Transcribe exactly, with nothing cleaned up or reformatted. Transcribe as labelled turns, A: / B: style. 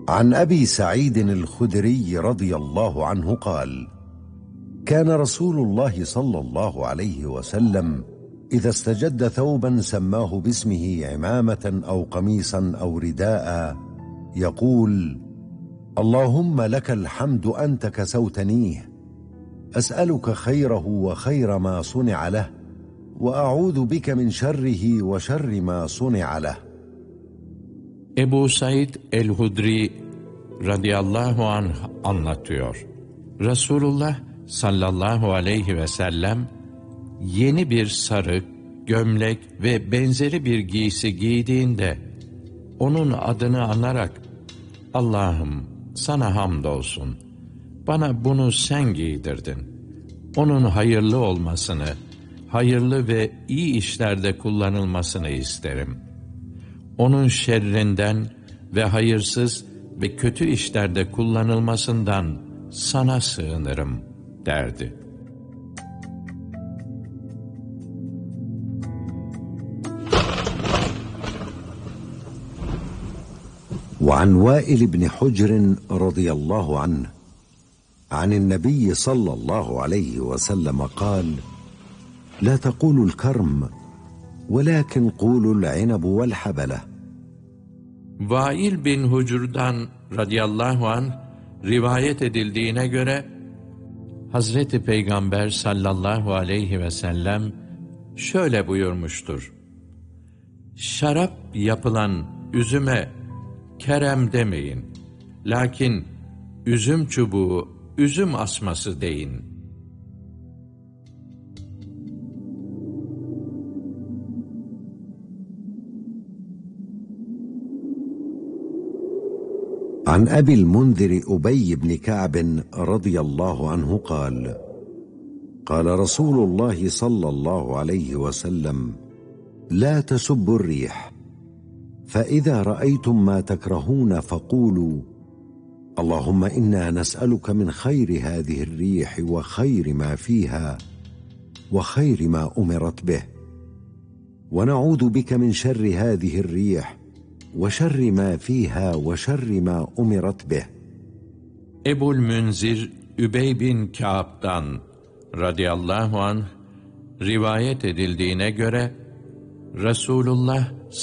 A: عن أبي سعيد الخدري رضي الله عنه قال: كان رسول الله صلى الله عليه وسلم إذا استجد ثوبا سماه باسمه عمامة أو قميصا أو رداء يقول: اللهم لك الحمد أنت كسوتنيه، أسألك خيره وخير ما صنع له، وأعوذ bike min şerrihi ve şerri ma suni'a leh.
B: Ebu Said el-Hudri radıyallahu anh anlatıyor. Resulullah sallallahu aleyhi ve sellem yeni bir sarık, gömlek ve benzeri bir giysi giydiğinde onun adını anarak Allah'ım sana hamdolsun, bana bunu sen giydirdin. Onun hayırlı olmasını, hayırlı ve iyi işlerde kullanılmasını isterim. Onun şerrinden ve hayırsız ve kötü işlerde kullanılmasından sana sığınırım derdi.
A: وعن وائل بن حجر رضي الله عنه عن النبي صلى الله عليه وسلم قال: لا تقولوا الكرم ولكن قولوا العنب والحبلة.
B: Vail bin Hucur'dan radıyallahu anh rivayet edildiğine göre Hazreti Peygamber sallallahu aleyhi ve sellem şöyle buyurmuştur: şarap yapılan üzüme kerem demeyin, lakin üzüm çubuğu, üzüm asması deyin.
A: عن أبي المنذر أبي بن كعب رضي الله عنه قال: قال رسول الله صلى الله عليه وسلم: لا تسبوا الريح، فإذا رأيتم ما تكرهون فقولوا: اللهم إنا نسألك من خير هذه الريح وخير ما فيها وخير ما أمرت به، ونعوذ بك من شر هذه الريح وشر ما فيها وشر ما أمرت به.
B: Ebul Münzir Übey bin Kâb'dan radıyallahu anh rivayet edildiğine göre Resulullah